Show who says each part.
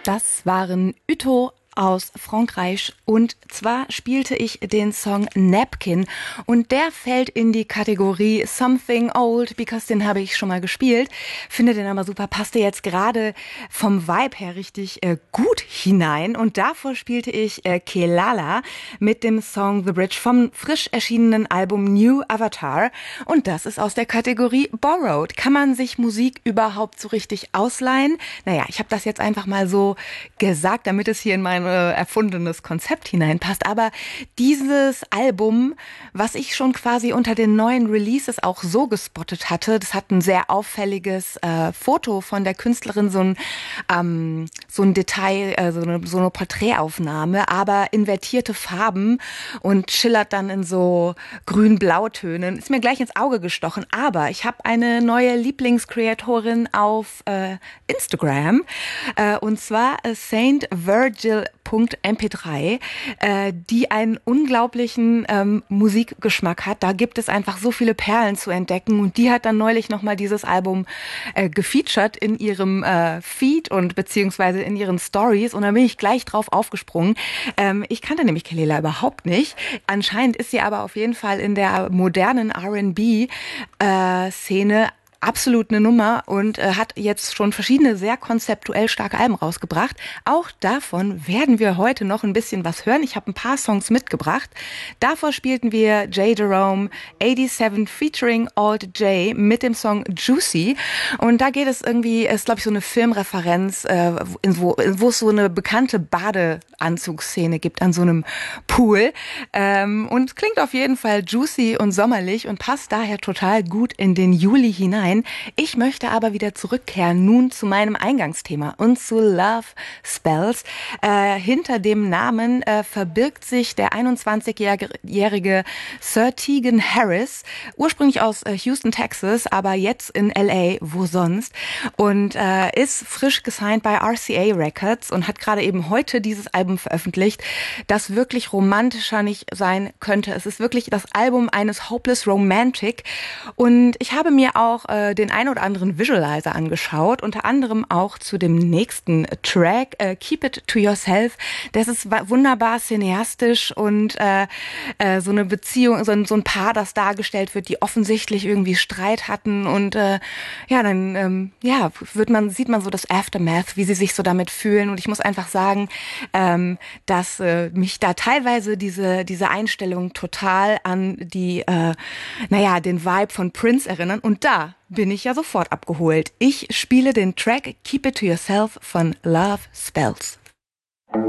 Speaker 1: Das waren Uto aus Frankreich und zwar spielte ich den Song Napkin und der fällt in die Kategorie Something Old, because den habe ich schon mal gespielt, finde den aber super, passte jetzt gerade vom Vibe her richtig gut hinein und davor spielte ich Kelala mit dem Song The Bridge vom frisch erschienenen Album New Avatar und das ist aus der Kategorie Borrowed. Kann man sich Musik überhaupt so richtig ausleihen? Naja, ich habe das jetzt einfach mal so gesagt, damit es hier in mein erfundenes Konzept hineinpasst. Aber dieses Album, was ich schon quasi unter den neuen Releases auch so gespottet hatte, das hat ein sehr auffälliges Foto von der Künstlerin, so ein Detail, so eine Porträtaufnahme, aber invertierte Farben und schillert dann in so grün-blautönen. Ist mir gleich ins Auge gestochen. Aber ich habe eine neue Lieblingskreatorin auf Instagram und zwar Saint Virgil.mp3, die einen unglaublichen Musikgeschmack hat. Da gibt es einfach so viele Perlen zu entdecken und die hat dann neulich nochmal dieses Album gefeatured in ihrem Feed und beziehungsweise in ihren Stories und da bin ich gleich drauf aufgesprungen. Ich kannte nämlich Kelela überhaupt nicht. Anscheinend ist sie aber auf jeden Fall in der modernen R&B-Szene absolut eine Nummer und hat jetzt schon verschiedene sehr konzeptuell starke Alben rausgebracht. Auch davon werden wir heute noch ein bisschen was hören. Ich habe ein paar Songs mitgebracht. Davor spielten wir J. Jerome 87 featuring Alt J mit dem Song Juicy. Und da geht es irgendwie, ist glaube ich so eine Filmreferenz, wo es so eine bekannte Badeanzugsszene gibt an so einem Pool. Und klingt auf jeden Fall juicy und sommerlich und passt daher total gut in den Juli hinein. Ich möchte aber wieder zurückkehren nun zu meinem Eingangsthema und zu Love Spells. Hinter dem Namen verbirgt sich der 21-jährige Sir Tegan Harris, ursprünglich aus Houston, Texas, aber jetzt in LA, wo sonst, und ist frisch gesigned bei RCA Records und hat gerade eben heute dieses Album veröffentlicht, das wirklich romantischer nicht sein könnte. Es ist wirklich das Album eines Hopeless Romantic und ich habe mir auch den ein oder anderen Visualizer angeschaut, unter anderem auch zu dem nächsten Track, Keep It To Yourself. Das ist wunderbar cineastisch und so eine Beziehung, so ein Paar, das dargestellt wird, die offensichtlich irgendwie Streit hatten und dann sieht man so das Aftermath, wie sie sich so damit fühlen und ich muss einfach sagen, dass mich da teilweise diese Einstellung total an den Vibe von Prince erinnern und da bin ich ja sofort abgeholt. Ich spiele den Track Keep It To Yourself von Love Spells.